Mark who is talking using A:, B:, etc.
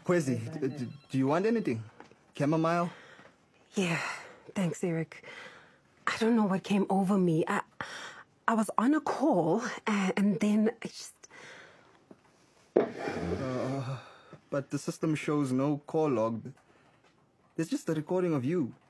A: Kwezi, do you want anything? Chamomile?
B: Yeah, thanks, Eric. I don't know what came over me. I was on a call, and then I just...
A: But the system shows no call log. There's just a recording of you.